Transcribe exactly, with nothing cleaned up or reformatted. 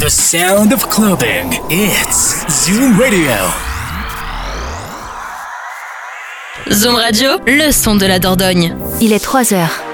The sound of clubbing. It's Zoom Radio. Zoom Radio, le son de la Dordogne. Il est trois heures.